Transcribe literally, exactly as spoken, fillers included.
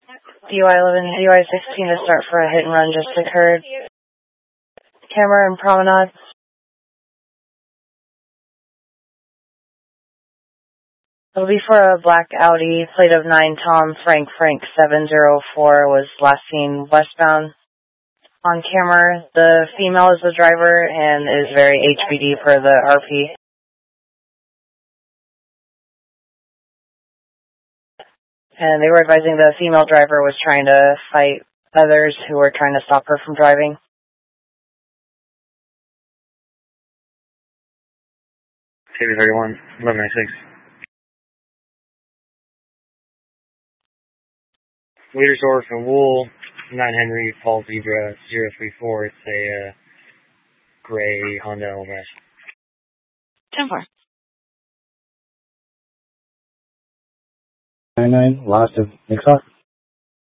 D U I eleven, D U I sixteen to start for a hit and run just occurred. Camera and Promenade. It'll be for a black Audi, plate of nine Tom Frank Frank seven zero four, was last seen westbound. On camera, the female is the driver and is very H B D per the R P. And they were advising the female driver was trying to fight others who were trying to stop her from driving. K B thirty-one, eleven ninety-six. Leadersdorf and Wool, nine Henry, Paul Zebra, zero three four. It's a uh, gray Honda Element. ten four. nine nine, lost of Mixoff.